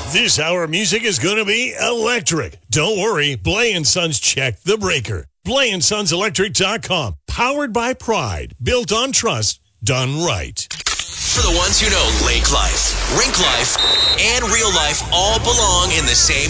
This hour of music is going to be electric. Don't worry, Blay & Sons checked the breaker. BlayandSonsElectric.com. Powered by pride. Built on trust. Done right. For the ones who know lake life, rink life, and real life all belong in the same